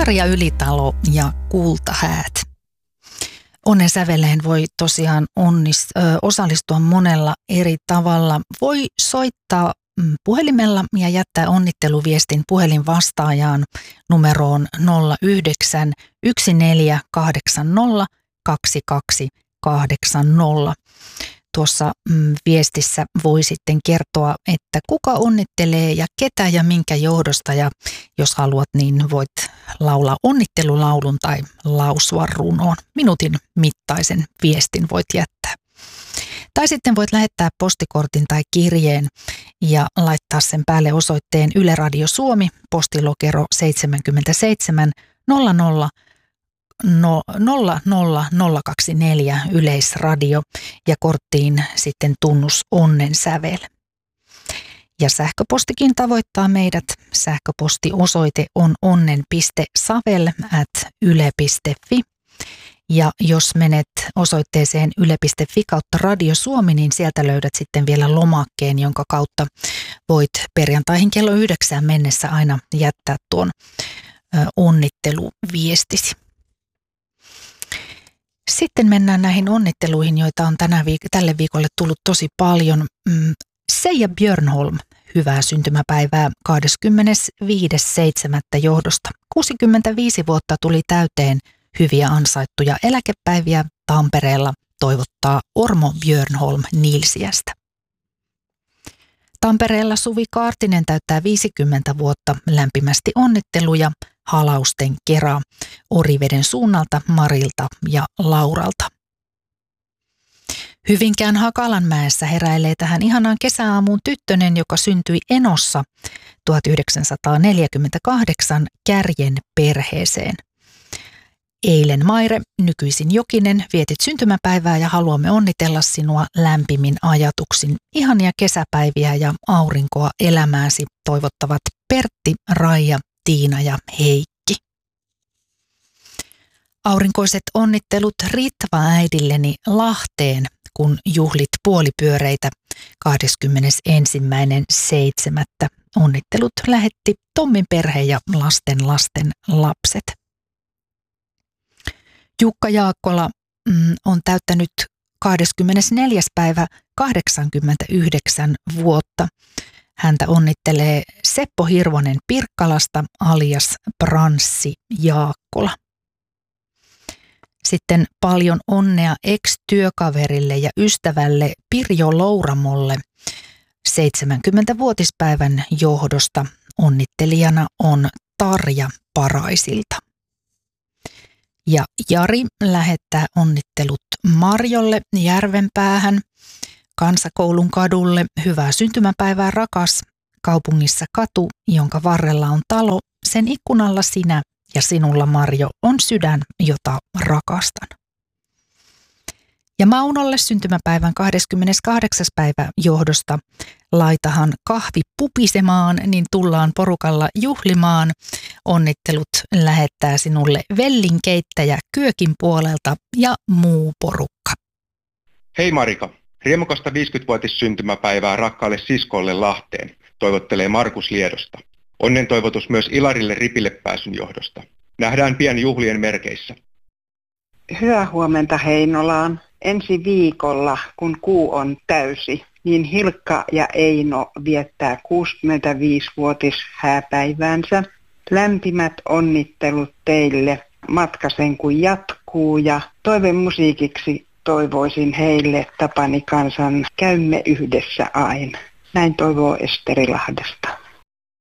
Maria Ylitalo ja Kultahäät. Onnen säveleen voi tosiaan osallistua monella eri tavalla. Voi soittaa puhelimella ja jättää onnitteluviestin puhelinvastaajaan numeroon 09 1480 2280. Tuossa viestissä voi sitten kertoa, että kuka onnittelee ja ketä ja minkä johdosta. Ja jos haluat, niin voit laulaa onnittelulaulun tai lausua runoon. Minuutin mittaisen viestin voit jättää. Tai sitten voit lähettää postikortin tai kirjeen ja laittaa sen päälle osoitteen Yle Radio Suomi, postilokero 77 00 00024 Yleisradio ja korttiin sitten tunnus Onnen sävel. Ja sähköpostikin tavoittaa meidät. Sähköpostiosoite on onnen.savel@yle.fi. Ja jos menet osoitteeseen yle.fi/Radio Suomi, niin sieltä löydät sitten vielä lomakkeen, jonka kautta voit perjantaihin kello 9 mennessä aina jättää tuon onnitteluviestisi. Sitten mennään näihin onnitteluihin, joita on tälle viikolle tullut tosi paljon. Seija Björnholm, hyvää syntymäpäivää 25.7. johdosta. 65 vuotta tuli täyteen, hyviä ansaittuja eläkepäiviä Tampereella toivottaa Ormo Björnholm Nilsiästä. Tampereella Suvi Kaartinen täyttää 50 vuotta, lämpimästi onnitteluja Halausten kera Oriveden suunnalta Marilta ja Lauralta. Hyvinkään Hakalanmäessä heräilee tähän ihanaan kesäaamuun tyttönen, joka syntyi Enossa 1948 Kärjen perheeseen. Eilen Maire, nykyisin Jokinen, vietit syntymäpäivää ja haluamme onnitella sinua lämpimin ajatuksin. Ihania kesäpäiviä ja aurinkoa elämääsi toivottavat Pertti, Raija, Tiina ja Heikki. Aurinkoiset onnittelut Ritva-äidilleni Lahteen, kun juhlit puolipyöreitä 21.7. Onnittelut lähetti Tommin perhe ja lasten lasten lapset. Jukka Jaakkola on täyttänyt 24. päivä 89 vuotta. Häntä onnittelee Seppo Hirvonen Pirkkalasta alias Branssi Jaakkola. Sitten paljon onnea ex-työkaverille ja ystävälle Pirjo Louramolle 70-vuotispäivän johdosta. Onnittelijana on Tarja Paraisilta. Ja Jari lähettää onnittelut Marjolle Järvenpäähän Kansakoulun kadulle. Hyvää syntymäpäivää rakas. Kaupungissa katu, jonka varrella on talo. Sen ikkunalla sinä ja sinulla Marjo on sydän, jota rakastan. Ja Maunolle syntymäpäivän 28. päivä johdosta. Laitahan kahvi pupisemaan, niin tullaan porukalla juhlimaan. Onnittelut lähettää sinulle vellinkeittäjä Kyökin puolelta ja muu porukka. Hei Marika, riemukasta 50-vuotis syntymäpäivää rakkaalle siskolle Lahteen, toivottelee Markus Liedosta. Onnen toivotus myös Ilarille ripille pääsyn johdosta. Nähdään pian juhlien merkeissä. Hyvää huomenta Heinolaan. Ensi viikolla, kun kuu on täysi, niin Hilkka ja Eino viettää 65-vuotis hääpäiväänsä. Lämpimät onnittelut teille. Matka sen kun jatkuu ja toivemusiikiksi toivoisin heille Tapani Kansan Käymme yhdessä aina. Näin toivoo Esteri Lahdesta.